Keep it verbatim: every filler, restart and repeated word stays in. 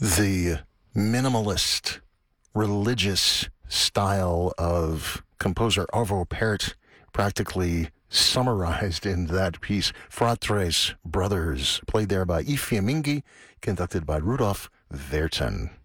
the minimalist, religious style of composer Arvo Pärt practically summarized in that piece. Fratres, Brothers, played there by I Fiammingi, conducted by Rudolf Verton.